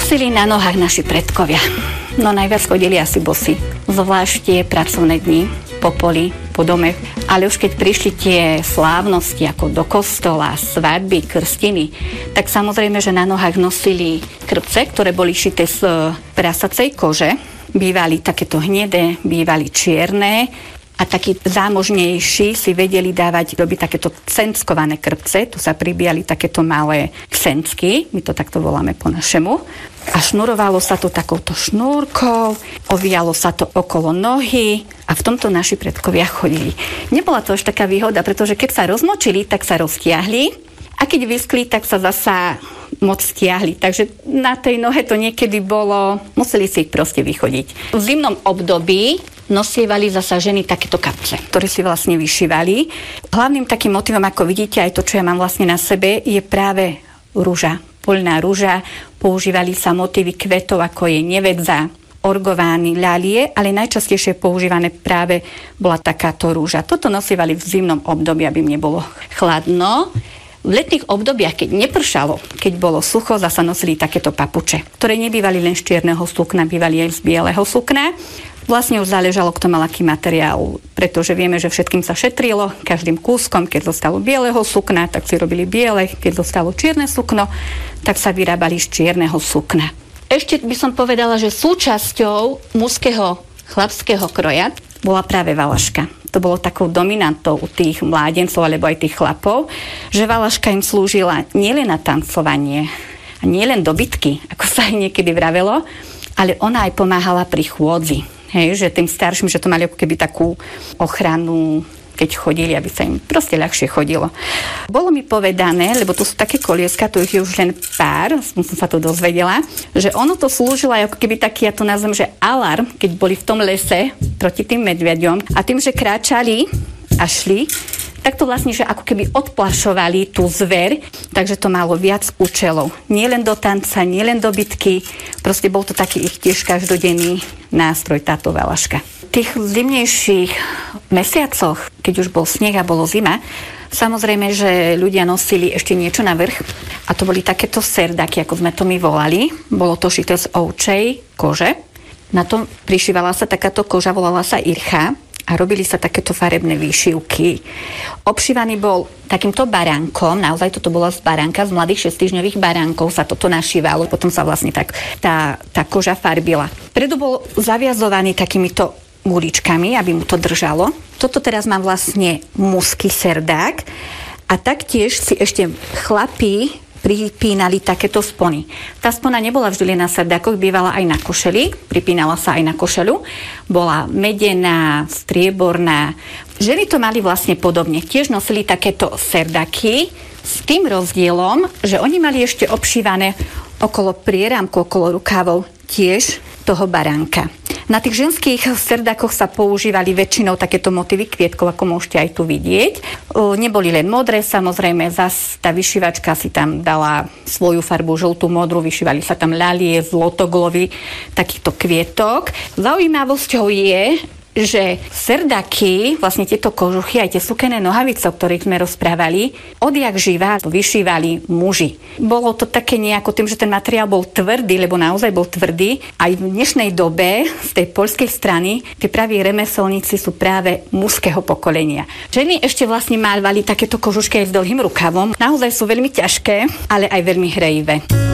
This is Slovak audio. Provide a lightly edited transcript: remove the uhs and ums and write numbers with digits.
nosili na nohách naši predkovia. No najviac chodili asi bosí. Zvlášť tie pracovné dni po poli, po dome. Ale už keď prišli tie slávnosti ako do kostola, svadby, krstiny, tak samozrejme, že na nohách nosili krpce, ktoré boli šité z prasacej kože. Bývali takéto hnedé, bývali čierne. A takí zámožnejší si vedeli dávať, robiť takéto cenkované krpce. Tu sa pribíjali takéto malé cencky, my to takto voláme po našemu. A šnurovalo sa to takouto šnúrkou, ovíjalo sa to okolo nohy a v tomto naši predkovia chodili. Nebola to až taká výhoda, pretože keď sa rozmočili, tak sa roztiahli a keď vyskli, tak sa zasa moc stiahli. Takže na tej nohe to niekedy bolo, museli si ich proste vychodiť. V zimnom období nosievali zasa ženy takéto kapce, ktoré si vlastne vyšívali. Hlavným takým motivom, ako vidíte, aj to, čo ja mám vlastne na sebe, je práve ruža, poľná ruža. Používali sa motívy kvetov, ako je nevedza, orgovány, ľalie, ale najčastejšie používané práve bola takáto rúža. Toto nosievali v zimnom období, aby im nebolo chladno. V letných obdobiach, keď nepršalo, keď bolo sucho, zasa nosili takéto papuče, ktoré nebývali len z čierneho sukna, bývali aj z bieleho sukna. Vlastne už záležalo, kto mal aký materiál, pretože vieme, že všetkým sa šetrilo, každým kúskom, keď zostalo bieleho sukna, tak si robili biele, keď zostalo čierne sukno, tak sa vyrábali z čierneho sukna. Ešte by som povedala, že súčasťou mužského chlapského kroja bola práve valaška. To bolo takou dominantou u tých mládencov alebo aj tých chlapov, že valaška im slúžila nielen na tancovanie a nielen do bitky, ako sa aj niekedy vravelo, ale ona aj pomáhala pri chôdzi. Hej, že tým starším, že to mali ako keby takú ochranu, keď chodili, aby sa im proste ľahšie chodilo. Bolo mi povedané, lebo tu sú také kolieska, tu ich je už len pár, som sa to dozvedela, že ono to slúžilo ako keby taký, ja to nazvem, že alarm, keď boli v tom lese proti tým medveďom a tým, že kráčali a šli, tak to vlastne, že ako keby odplašovali tú zver, takže to malo viac účelov. Nie len do tanca, nie len do bitky, proste bol to taký ich tiež každodenný nástroj, táto valaška. V tých zimnejších mesiacoch, keď už bol sneh a bolo zima, samozrejme, že ľudia nosili ešte niečo na vrch a to boli takéto serdaky, ako sme to my volali. Bolo to šité z ovčej kože. Na tom prišívala sa takáto koža, volala sa ircha. A robili sa takéto farebné výšivky. Obšívaný bol takýmto baránkom, naozaj toto bolo z baránka, z mladých 6-týždňových baránkov sa toto našívalo, potom sa vlastne tak tá koža farbila. Predu bol zaviazovaný takýmito guličkami, aby mu to držalo. Toto teraz mám vlastne mužský serdák a taktiež si ešte chlapí pripínali takéto spony. Tá spona nebola vždy len na serdákoch, bývala aj na košeli, pripínala sa aj na košelu. Bola medená, strieborná. Ženy to mali vlastne podobne. Tiež nosili takéto serdáky s tým rozdielom, že oni mali ešte obšívané okolo prieramku, okolo rukávov tiež toho baránka. Na tých ženských serdákoch sa používali väčšinou takéto motívy kvietkov, ako môžete aj tu vidieť. Neboli len modré, samozrejme, zas tá vyšívačka si tam dala svoju farbu žltú, modrú, vyšívali sa tam ľalie, zlotoglovy, takýchto kvietok. Zaujímavosťou je, že serdaky, vlastne tieto kožuchy, aj tie sukené nohavice, o ktorých sme rozprávali, odjak živá vyšívali muži. Bolo to také nejako tým, že ten materiál bol tvrdý, lebo naozaj bol tvrdý. Aj v dnešnej dobe z tej poľskej strany tí praví remeselníci sú práve mužského pokolenia. Ženy ešte vlastne mávali takéto kožušky aj s dlhým rukavom. Naozaj sú veľmi ťažké, ale aj veľmi hrejivé.